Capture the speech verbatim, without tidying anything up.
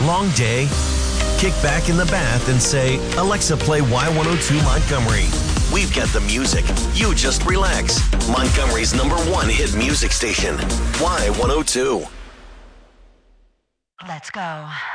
Long day? Kick back in the bath and say, Alexa, play Y one oh two Montgomery. We've got the music. You just relax. Montgomery's number one hit music station, Y one oh two. Let's go.